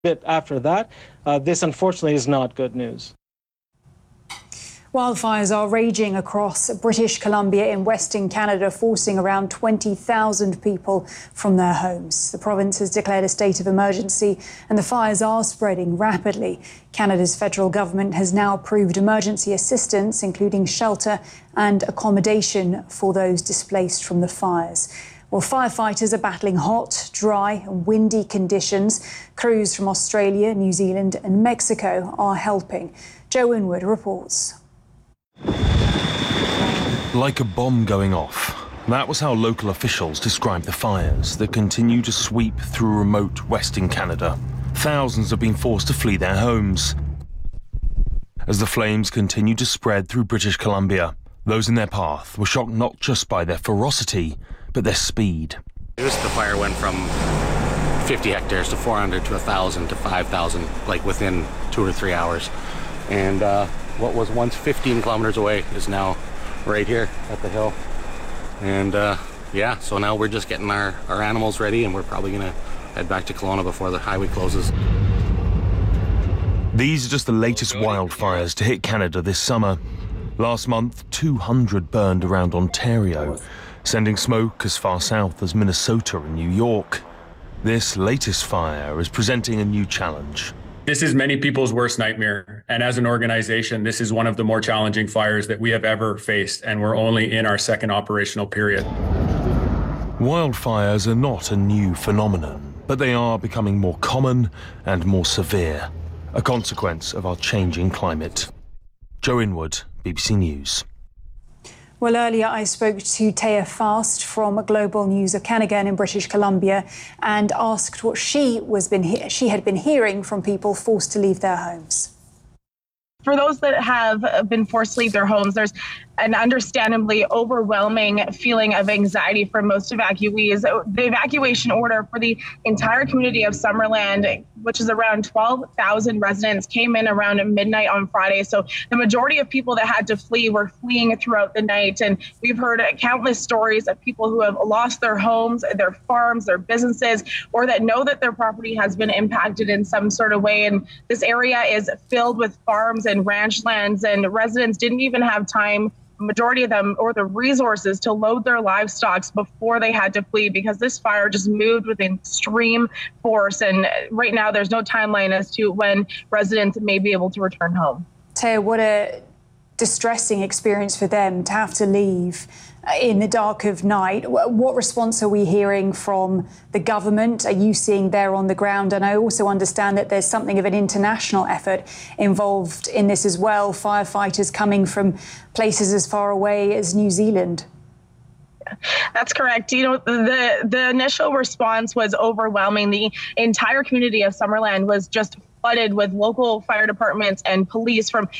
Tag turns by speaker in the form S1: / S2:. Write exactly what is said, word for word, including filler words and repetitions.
S1: bit after that. Uh, this, unfortunately, is not good news.
S2: Wildfires are raging across British Columbia in Western Canada, forcing around twenty thousand people from their homes. The province has declared a state of emergency and the fires are spreading rapidly. Canada's federal government has now approved emergency assistance, including shelter and accommodation for those displaced from the fires. Well, firefighters are battling hot, dry and windy conditions. Crews from Australia, New Zealand and Mexico are helping. Joe Winwood reports.
S3: Like a bomb going off. That was how local officials described the fires that continue to sweep through remote Western Canada. Thousands have been forced to flee their homes. As the flames continue to spread through British Columbia, those in their path were shocked not just by their ferocity, but their speed.
S4: Just the fire went from fifty hectares to four hundred to one thousand to five thousand, like within two or three hours. And uh, what was once fifteen kilometers away is now right here at the hill. And uh, yeah, so now we're just getting our, our animals ready and we're probably gonna head back to Kelowna before the highway closes.
S3: These are just the latest wildfires to hit Canada this summer. Last month, two hundred burned around Ontario, sending smoke as far south as Minnesota and New York. This latest fire is presenting a new challenge.
S5: This is many people's worst nightmare, and as an organization, this is one of the more challenging fires that we have ever faced, and we're only in our second operational period.
S3: Wildfires are not a new phenomenon, but they are becoming more common and more severe, a consequence of our changing climate. Joe Winwood, B B C News.
S2: Well, earlier I spoke to Taya Fast from Global News of Cannigan in British Columbia and asked what she was been he- she had been hearing from people forced to leave their homes.
S6: For those that have been forced to leave their homes, there's an understandably overwhelming feeling of anxiety for most evacuees. The evacuation order for the entire community of Summerland, which is around twelve thousand residents, came in around midnight on Friday. So the majority of people that had to flee were fleeing throughout the night. And we've heard countless stories of people who have lost their homes, their farms, their businesses, or that know that their property has been impacted in some sort of way. And this area is filled with farms and ranch lands, and residents didn't even have time, majority of them, or the resources to load their livestock before they had to flee, because this fire just moved with extreme force. And right now there's no timeline as to when residents may be able to return home.
S2: Taya, what a distressing experience for them to have to leave in the dark of night. What response are we hearing from the government? Are you seeing there on the ground? And I also understand that there's something of an international effort involved in this as well, firefighters coming from places as far away as New Zealand.
S6: That's correct. You know, the, the initial response was overwhelming. The entire community of Summerland was just flooded with local fire departments and police from